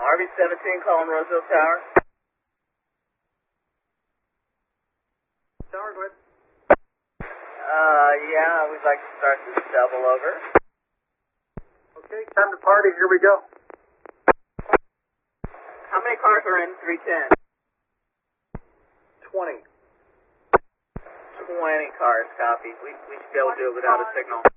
RV-17 calling Roseville Tower. Tower, go ahead. Yeah, we'd like to start this double over. Okay, time to party. Here we go. How many cars are in 310? 20. 20 cars, copy. We should be able to do it without a signal.